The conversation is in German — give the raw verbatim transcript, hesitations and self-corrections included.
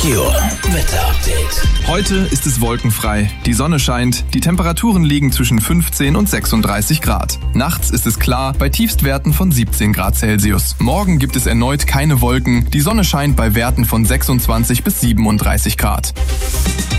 Your Wetter-Update. Heute ist es wolkenfrei, die Sonne scheint, die Temperaturen liegen zwischen fünfzehn und sechsunddreißig Grad. Nachts ist es klar, bei Tiefstwerten von siebzehn Grad Celsius. Morgen gibt es erneut keine Wolken, die Sonne scheint bei Werten von sechsundzwanzig bis siebenunddreißig Grad.